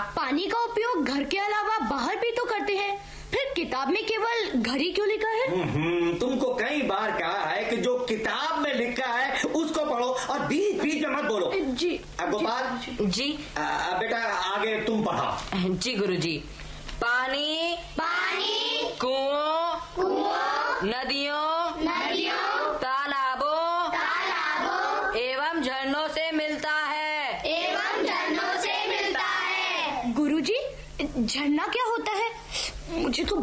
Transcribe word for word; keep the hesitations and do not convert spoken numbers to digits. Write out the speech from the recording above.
पानी का उपयोग घर के अलावा बाहर भी तो करते हैं, फिर किताब में केवल घर ही क्यों लिखा है? तुमको कई बार कहा है कि जो किताब में लिखा है उसको पढ़ो और बीच बीच में मत बोलो। जी गोपाल जी, जी। आ, बेटा आगे तुम पढ़ाओ। जी गुरुजी। पानी पानी, कुओं कुओं, नदियों नदियों, तालाबों तालाबों एवं झरनों से मिलता है। एवं झरनों से मिलता है। गुरुजी, झरना क्या होता है? मुझे तो